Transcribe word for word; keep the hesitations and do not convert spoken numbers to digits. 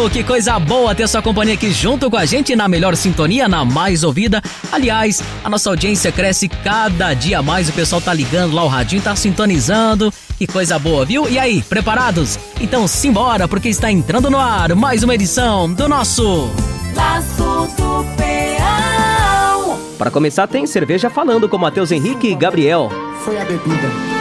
Brasil, que coisa boa ter sua companhia aqui junto com a gente na melhor sintonia, na mais ouvida. Aliás, a nossa audiência cresce cada dia mais, o pessoal tá ligando lá, o radinho tá sintonizando, que coisa boa, viu? E aí, preparados? Então simbora, porque está entrando no ar mais uma edição do nosso Laço do Peão. Para começar, tem cerveja falando com Matheus Henrique e Gabriel. Foi a bebida.